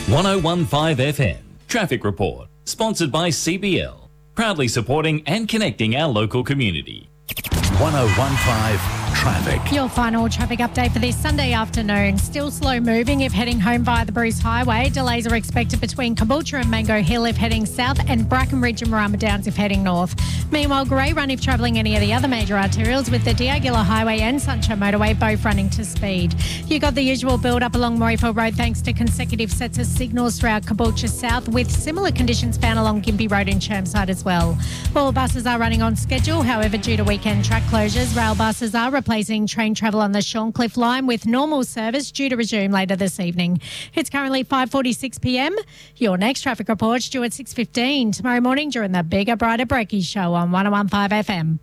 1015 FM Traffic Report, sponsored by CBL, proudly supporting and connecting our local community. 1015 Traffic. Your final traffic update for this Sunday afternoon. Still slow moving if heading home via the Bruce Highway. Delays are expected between Caboolture and Mango Hill if heading south, and Brackenridge and Marama Downs if heading north. Meanwhile, Grey Run if travelling any of the other major arterials, with the Diagila Highway and Sunshine Motorway both running to speed. You got the usual build-up along Morayfield Road thanks to consecutive sets of signals throughout Caboolture South, with similar conditions found along Gympie Road in Chermside as well. All buses are running on schedule, however, due to weekend track closures, rail buses are replacing train travel on the Shorncliffe line, with normal service due to resume later this evening. It's currently 5:46 p.m. Your next traffic report's due at 6:15 tomorrow morning during the Bigger Brighter Breaky Show on 1015 FM.